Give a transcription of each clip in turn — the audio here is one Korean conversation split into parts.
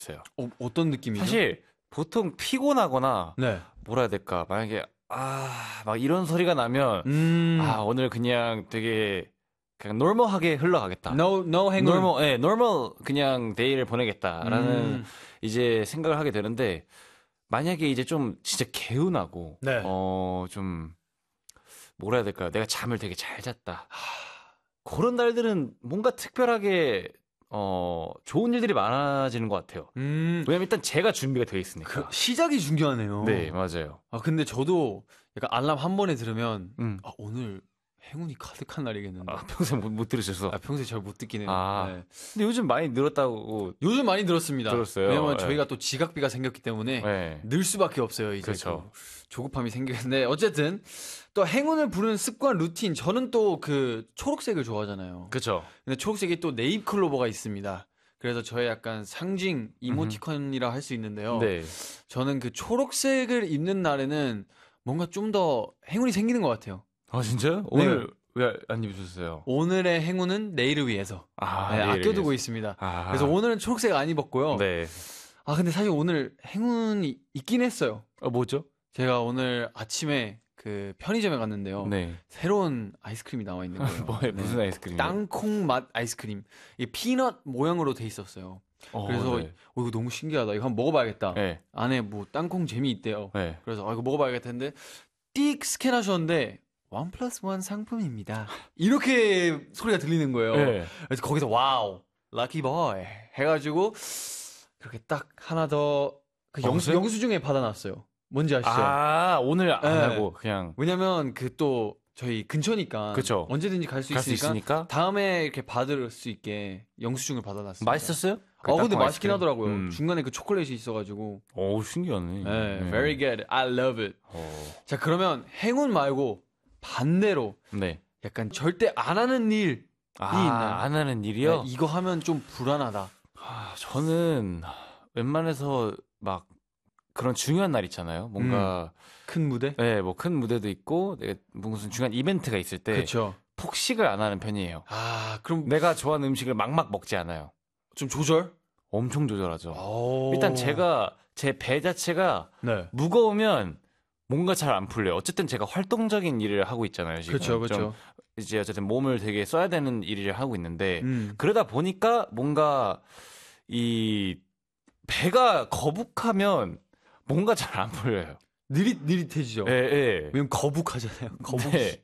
있어요. 어떤 느낌이죠? 사실 보통 피곤하거나 네. 뭐라 해야 될까? 만약에 막 이런 소리가 나면 오늘 그냥 되게 그냥 노멀하게 흘러가겠다. No 행운. 노멀 그냥 데이를 보내겠다라는 이제 생각을 하게 되는데 만약에 이제 좀 진짜 개운하고 네. 좀 뭐라 해야 될까요? 내가 잠을 되게 잘 잤다. 그런 날들은 뭔가 특별하게 좋은 일들이 많아지는 것 같아요. 왜냐면 일단 제가 준비가 되어 있으니까. 시작이 중요하네요. 네, 맞아요. 근데 저도 약간 알람 한 번에 들으면 오늘 행운이 가득한 날이겠는데. 평소에 못 들으셔서. 평소에 잘 못 듣긴 해요. 네. 근데 요즘 많이 늘었다고. 요즘 많이 늘었습니다. 들었어요. 왜냐면 네. 저희가 또 지각비가 생겼기 때문에 네. 늘 수밖에 없어요. 이제 그렇죠. 조급함이 생기는데 어쨌든 또 행운을 부르는 습관 루틴. 저는 또 그 초록색을 좋아하잖아요. 그렇죠. 근데 초록색이 또 네잎 클로버가 있습니다. 그래서 저의 약간 상징 이모티콘이라 할 수 있는데요. 네. 저는 그 초록색을 입는 날에는 뭔가 좀 더 행운이 생기는 것 같아요. 진짜요? 오늘 왜 안 입으셨어요? 오늘의 행운은 내일을 위해서 아껴두고 있습니다. 그래서 오늘은 초록색 안 입었고요. 네. 근데 사실 오늘 행운이 있긴 했어요. 뭐죠? 제가 오늘 아침에 그 편의점에 갔는데요. 네. 새로운 아이스크림이 나와 있는 거예요. 무슨 아이스크림이요? 땅콩 맛 아이스크림. 이게 피넛 모양으로 돼 있었어요. 그래서 네. 이거 너무 신기하다. 이거 한번 먹어봐야겠다. 네. 안에 뭐 땅콩 잼이 있대요. 네. 그래서 이거 먹어봐야겠다 했는데 띡 스캔하셨는데 1+1 상품입니다. 이렇게 소리가 들리는 거예요. 네. 그래서 거기서 와우 럭키 보이 해가지고 그렇게 딱 하나 더 그 영수증에 받아놨어요. 뭔지 아시죠? 오늘 안 하고 그냥. 왜냐면 그 또 저희 근처니까 그쵸. 언제든지 갈 수 있으니까 다음에 이렇게 받을 수 있게 영수증을 받아놨습니다. 맛있었어요? 근데 맛있긴 하더라고요. 중간에 그 초콜릿이 있어가지고. 신기하네. 네, very good. I love it. 자, 그러면 행운 말고 반대로 약간 절대 안 하는 일이 있나요? 안 하는 일이요? 네, 이거 하면 좀 불안하다. 저는 웬만해서 막 그런 중요한 날 있잖아요. 뭔가 큰 무대? 네, 뭐 큰 무대도 있고 무슨 중요한 이벤트가 있을 때 그쵸. 폭식을 안 하는 편이에요. 그럼 내가 좋아하는 음식을 막막 먹지 않아요. 좀 조절? 엄청 조절하죠. 일단 제 배 자체가 네. 무거우면 뭔가 잘 안 풀려요. 어쨌든 제가 활동적인 일을 하고 있잖아요. 지금. 그렇죠. 이제 어쨌든 몸을 되게 써야 되는 일을 하고 있는데 그러다 보니까 뭔가 이 배가 거북하면 뭔가 잘 안 풀려요. 느릿해지죠. 네. 왜냐면 거북하잖아요. 거북. 네.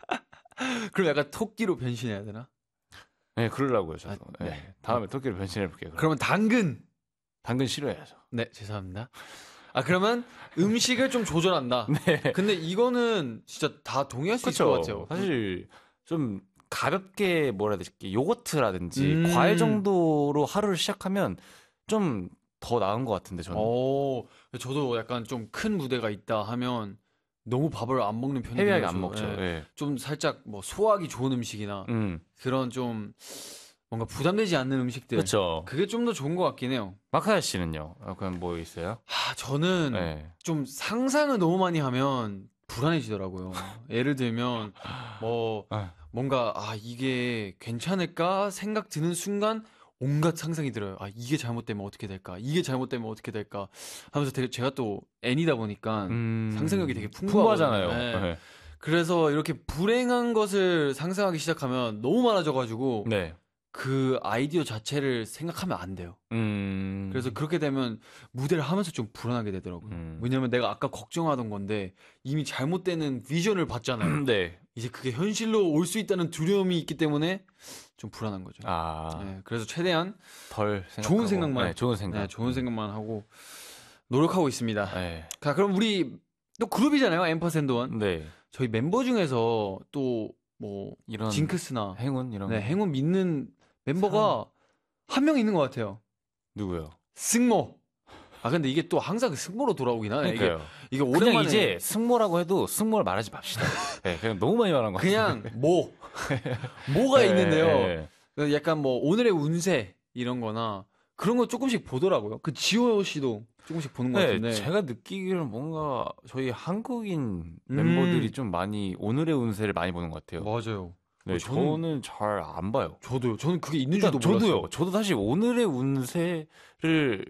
그럼 약간 토끼로 변신해야 되나? 네, 그러려고요. 저도. 네. 다음에 토끼로 변신해 볼게요. 그러면 당근 싫어해야죠. 네, 죄송합니다. 그러면 음식을 좀 조절한다. 네. 근데 이거는 진짜 다 동의할 수 있을 것 같아요. 사실 좀 가볍게 뭐라 해야 되지? 요거트라든지 과일 정도로 하루를 시작하면 좀 더 나은 것 같은데 저는. 저도 약간 좀 큰 무대가 있다 하면 너무 밥을 안 먹는 편이에요. 헤비하게 안 먹죠. 네. 좀 살짝 뭐 소화하기 좋은 음식이나 그런 좀 뭔가 부담되지 않는 음식들. 그렇죠. 그게 좀 더 좋은 것 같긴 해요. 마카야 씨는요? 그럼 뭐 있어요? 저는 좀 상상을 너무 많이 하면 불안해지더라고요. 예를 들면 뭐 뭔가 이게 괜찮을까 생각 드는 순간 온갖 상상이 들어요. 이게 잘못되면 어떻게 될까? 이게 잘못되면 어떻게 될까? 하면서 제가 또 N이다 보니까 상상력이 되게 풍부하잖아요. 네. 그래서 이렇게 불행한 것을 상상하기 시작하면 너무 많아져가지고 그 아이디어 자체를 생각하면 안 돼요. 그래서 그렇게 되면 무대를 하면서 좀 불안하게 되더라고요. 왜냐면 내가 아까 걱정하던 건데 이미 잘못되는 비전을 봤잖아요. 이제 그게 현실로 올 수 있다는 두려움이 있기 때문에 좀 불안한 거죠. 네, 그래서 최대한 덜 좋은 생각만, 좋은 생각만 하고 노력하고 있습니다. 자, 그럼 우리 또 그룹이잖아요, 앰퍼샌드원. 저희 멤버 중에서 또 뭐 이런 징크스나 행운 이런 행운 믿는 멤버가 한 명 있는 것 같아요. 누구요? 승모. 근데 이게 또 항상 승모로 돌아오긴 하네. 이게 오랜만에 그냥 이제 승모라고 해도 승모를 말하지 맙시다. 그냥 너무 많이 말한 것 같아요. 그냥 모가 있는데요. 약간 뭐 오늘의 운세 이런 거나 그런 거 조금씩 보더라고요. 그 지호 씨도 조금씩 보는 것 같은데. 제가 느끼기로는 뭔가 저희 한국인 멤버들이 좀 많이 오늘의 운세를 많이 보는 것 같아요. 맞아요. 저는 잘 안 봐요. 저는 그게 있는 줄도 몰랐어요. 저도 사실 오늘의 운세를